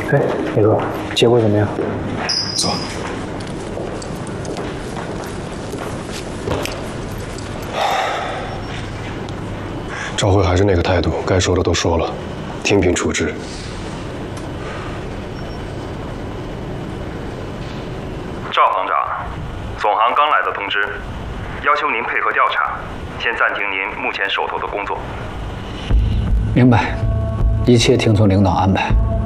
哎，李哥，结果怎么样？ 走。赵辉还是那个态度，该说的都说了，听凭处置。 赵行长，总行刚来的通知，要求您配合调查，先暂停您目前手头的工作。 明白，一切听从领导安排。